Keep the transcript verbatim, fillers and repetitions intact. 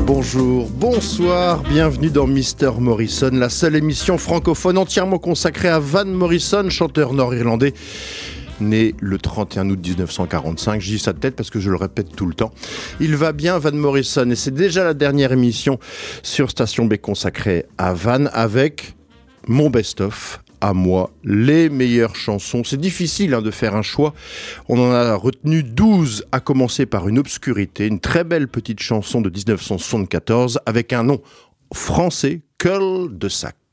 Bonjour, bonsoir, bienvenue dans Mister Morrison, la seule émission francophone entièrement consacrée à Van Morrison, chanteur nord-irlandais, né le trente et un août dix-neuf cent quarante-cinq. Je dis ça de tête parce que je le répète tout le temps. Il va bien, Van Morrison, et c'est déjà la dernière émission sur Station B consacrée à Van avec mon best-of. À moi, les meilleures chansons. C'est difficile hein, de faire un choix. On en a retenu douze, à commencer par Une obscurité, une très belle petite chanson de dix-neuf cent soixante-quatorze avec un nom français, Cul de sac.